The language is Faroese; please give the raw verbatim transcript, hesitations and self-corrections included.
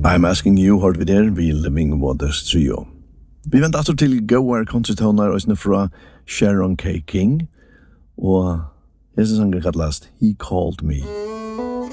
I'm Asking You, hørt vi der, vi Living Waters Trio. Vi venter altså til Goar konsertoner og sånne fra Sharon K. King, og jeg synes han kan kallast He Called Me.